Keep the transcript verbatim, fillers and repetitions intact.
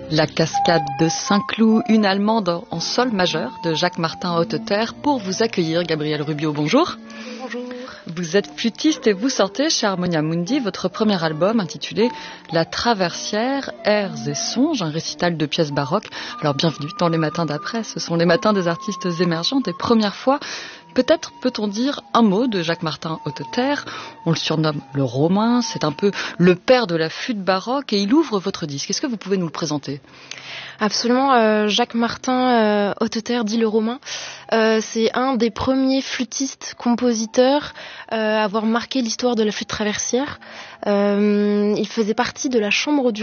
La cascade de Saint-Cloud, une allemande en sol majeur de Jacques Martin Haute-Terre pour vous accueillir. Gabrielle Rubio, bonjour. Bonjour. Vous êtes flûtiste et vous sortez chez Harmonia Mundi votre premier album intitulé La Traversière, airs et songes, un récital de pièces baroques. Alors bienvenue dans les matins d'après, ce sont les matins des artistes émergents, des premières fois. Peut-être peut-on dire un mot de Jacques Martin Haute-Terre. On le surnomme le Romain, c'est un peu le père de la flûte baroque et il ouvre votre disque. Est-ce que vous pouvez nous le présenter ? Absolument, euh, Jacques Martin euh, Haute-Terre, dit le Romain, euh, c'est un des premiers flûtistes, compositeurs euh, à avoir marqué l'histoire de la flûte traversière. Euh, il faisait partie de la chambre du